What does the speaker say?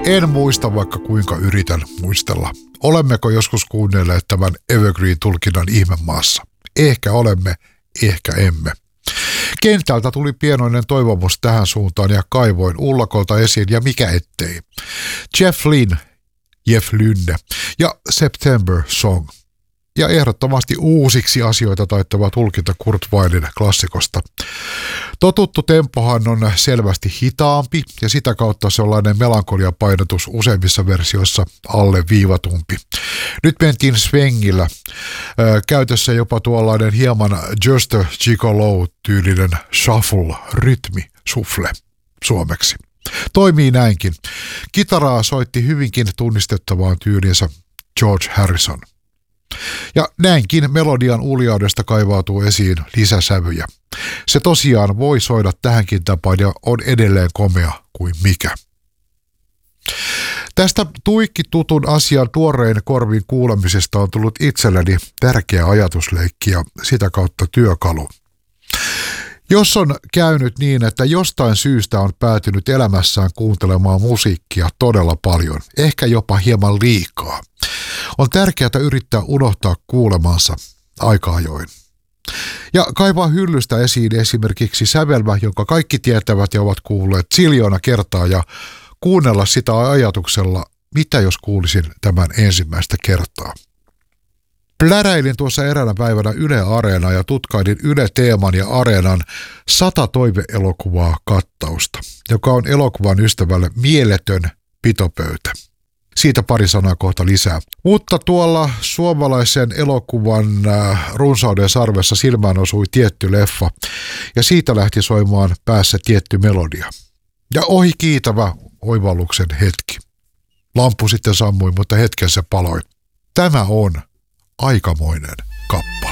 En muista, vaikka kuinka yritän muistella. Olemmeko joskus kuunnelleet tämän Evergreen-tulkinnan ihmemaassa? Ehkä olemme, ehkä emme. Kentältä tuli pienoinen toivomus tähän suuntaan ja kaivoin ullakolta esiin ja mikä ettei. Jeff Lynne ja September Song. Ja ehdottomasti uusiksi asioita taittava tulkinta Kurt Weillin klassikosta. Totuttu tempohan on selvästi hitaampi ja sitä kautta sellainen melankoliapainotus useimmissa versioissa alle viivatumpi. Nyt mentiin swengillä. Käytössä jopa tuollainen hieman Just a Gigolo-tyylinen shuffle-rytmi, shuffle suomeksi. Toimii näinkin. Kitaraa soitti hyvinkin tunnistettavaan tyylinsä George Harrison. Ja näinkin melodian uljaudesta kaivautuu esiin lisäsävyjä. Se tosiaan voi soida tähänkin tapaan ja on edelleen komea kuin mikä. Tästä tuikki tutun asian tuoreen korvin kuulemisesta on tullut itselleni tärkeä ajatusleikki ja sitä kautta työkalu. Jos on käynyt niin, että jostain syystä on päätynyt elämässään kuuntelemaan musiikkia todella paljon, ehkä jopa hieman liikaa, on tärkeää yrittää unohtaa kuulemansa aika ajoin. Ja kaivaa hyllystä esiin esimerkiksi sävelmä, jonka kaikki tietävät ja ovat kuulleet ziljoona kertaa ja kuunnella sitä ajatuksella, mitä jos kuulisin tämän ensimmäistä kertaa. Pläräilin tuossa eräänä päivänä Yle Areenaa ja tutkailin Yle Teeman ja Areenan 100 toiveelokuvaa kattausta, joka on elokuvan ystävälle mieletön pitopöytä. Siitä pari sanaa kohta lisää. Mutta tuolla suomalaisen elokuvan runsauden sarvessa silmään osui tietty leffa ja siitä lähti soimaan päässä tietty melodia. Ja ohi kiitävä oivalluksen hetki. Lampu sitten sammui, mutta hetken se paloi. Tämä on aikamoinen kappale.